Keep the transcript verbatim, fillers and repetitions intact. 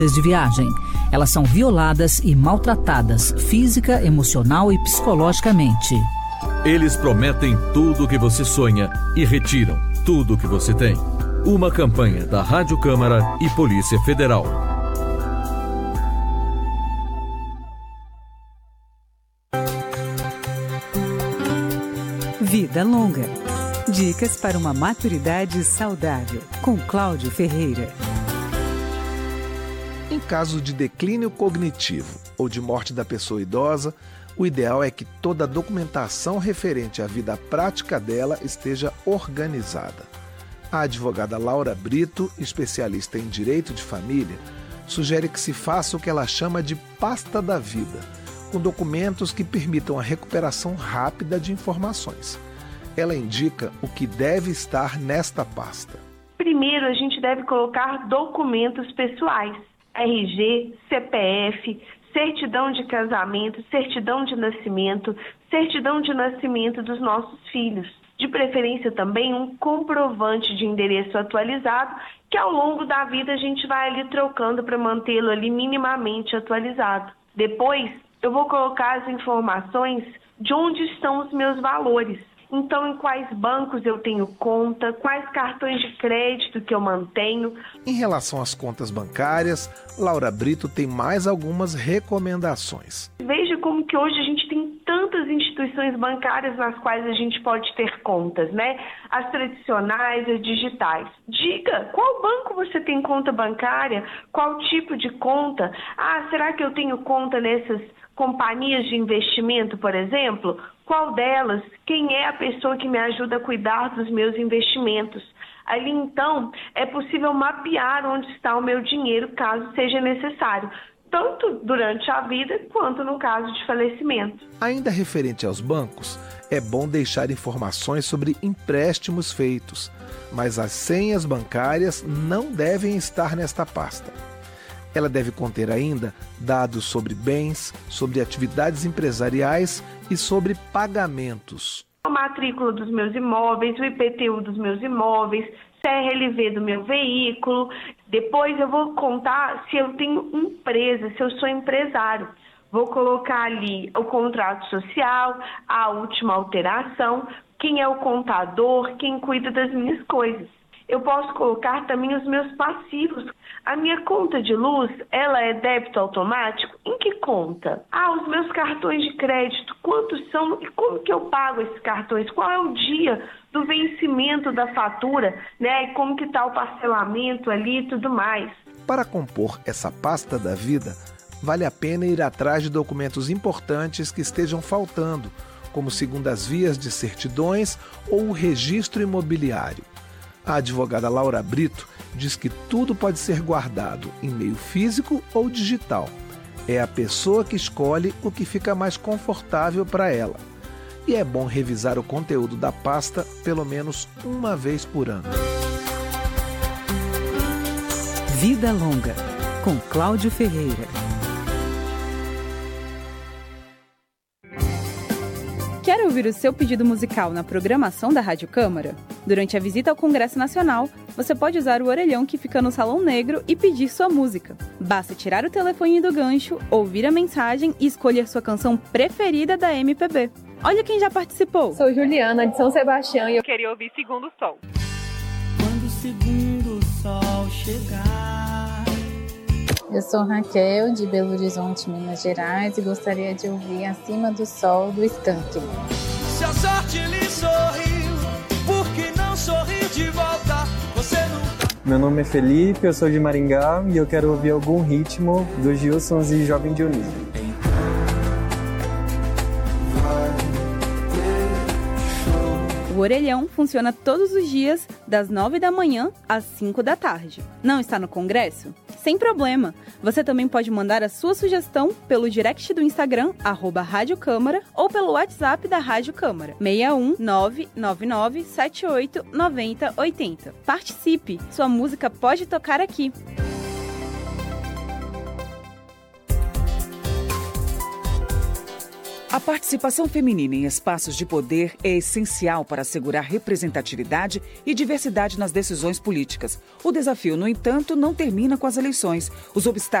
de viagem. Elas são violadas e maltratadas física, emocional e psicologicamente. Eles prometem tudo o que você sonha e retiram tudo o que você tem. Uma campanha da Rádio Câmara e Polícia Federal. Vida Longa. Dicas para uma maturidade saudável, com Cláudio Ferreira. Em caso de declínio cognitivo ou de morte da pessoa idosa, o ideal é que toda a documentação referente à vida prática dela esteja organizada. A advogada Laura Brito, especialista em direito de família, sugere que se faça o que ela chama de pasta da vida, com documentos que permitam a recuperação rápida de informações. Ela indica o que deve estar nesta pasta. Primeiro, a gente deve colocar documentos pessoais. R G, C P F, certidão de casamento, certidão de nascimento, certidão de nascimento dos nossos filhos. De preferência também um comprovante de endereço atualizado, que ao longo da vida a gente vai ali trocando para mantê-lo ali minimamente atualizado. Depois, eu vou colocar as informações de onde estão os meus valores. Então, em quais bancos eu tenho conta, quais cartões de crédito que eu mantenho. Em relação às contas bancárias, Laura Brito tem mais algumas recomendações. Veja como que hoje a gente tem tantas instituições bancárias nas quais a gente pode ter contas, né? As tradicionais, as digitais. Diga qual banco você tem conta bancária, qual tipo de conta. Ah, será que eu tenho conta nessas companhias de investimento, por exemplo? Qual delas? Quem é a pessoa que me ajuda a cuidar dos meus investimentos? Ali, então, é possível mapear onde está o meu dinheiro, caso seja necessário, tanto durante a vida quanto no caso de falecimento. Ainda referente aos bancos, é bom deixar informações sobre empréstimos feitos, mas as senhas bancárias não devem estar nesta pasta. Ela deve conter ainda dados sobre bens, sobre atividades empresariais e sobre pagamentos. A matrícula dos meus imóveis, o I P T U dos meus imóveis, C R L V do meu veículo. Depois eu vou contar se eu tenho empresa, se eu sou empresário. Vou colocar ali o contrato social, a última alteração, quem é o contador, quem cuida das minhas coisas. Eu posso colocar também os meus passivos. A minha conta de luz, ela é débito automático? Em que conta? Ah, os meus cartões de crédito, quantos são e como que eu pago esses cartões? Qual é o dia do vencimento da fatura, né? E como que está o parcelamento ali e tudo mais. Para compor essa pasta da vida, vale a pena ir atrás de documentos importantes que estejam faltando, como segundas vias de certidões ou o registro imobiliário. A advogada Laura Brito diz que tudo pode ser guardado em meio físico ou digital. É a pessoa que escolhe o que fica mais confortável para ela. E é bom revisar o conteúdo da pasta pelo menos uma vez por ano. Vida Longa, com Cláudio Ferreira. Quer ouvir o seu pedido musical na programação da Rádio Câmara? Durante a visita ao Congresso Nacional, você pode usar o orelhão que fica no Salão Negro e pedir sua música. Basta tirar o telefone do gancho, ouvir a mensagem e escolher sua canção preferida da M P B. Olha quem já participou! Sou Juliana, de São Sebastião, e eu queria ouvir Segundo Sol. Quando o segundo sol chegar. Eu sou Raquel, de Belo Horizonte, Minas Gerais, e gostaria de ouvir Acima do Sol, do Skank. Se a sorte lhe sorriu, por que não sorrir de volta? Você nunca... Meu nome é Felipe, eu sou de Maringá e eu quero ouvir algum ritmo dos Gilsons e Jovem Dionísio. O orelhão funciona todos os dias, das nove da manhã às cinco da tarde. Não está no Congresso? Sem problema! Você também pode mandar a sua sugestão pelo direct do Instagram, arroba Rádio Câmara, ou pelo WhatsApp da Rádio Câmara, seis um nove nove nove sete oito nove zero oito zero. Participe! Sua música pode tocar aqui! A participação feminina em espaços de poder é essencial para assegurar representatividade e diversidade nas decisões políticas. O desafio, no entanto, não termina com as eleições. Os obstáculos